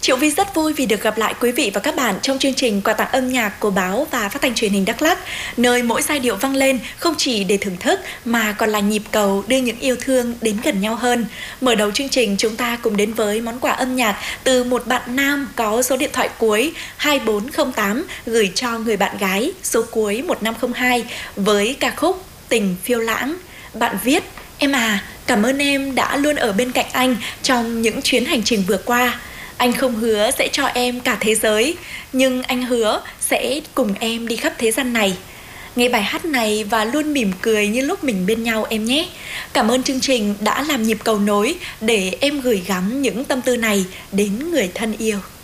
Triệu Vi rất vui vì được gặp lại quý vị và các bạn trong chương trình quà tặng âm nhạc của báo và phát thanh truyền hình Đắk Lắk, nơi mỗi giai điệu vang lên không chỉ để thưởng thức mà còn là nhịp cầu đưa những yêu thương đến gần nhau hơn. Mở đầu chương trình, chúng ta cùng đến với món quà âm nhạc từ một bạn nam có số điện thoại cuối 2408 gửi cho người bạn gái số cuối 1502 với ca khúc Tình Phiêu Lãng. Bạn viết: "Em à, cảm ơn em đã luôn ở bên cạnh anh trong những chuyến hành trình vừa qua. Anh không hứa sẽ cho em cả thế giới, nhưng anh hứa sẽ cùng em đi khắp thế gian này. Nghe bài hát này và luôn mỉm cười như lúc mình bên nhau em nhé. Cảm ơn chương trình đã làm nhịp cầu nối để em gửi gắm những tâm tư này đến người thân yêu."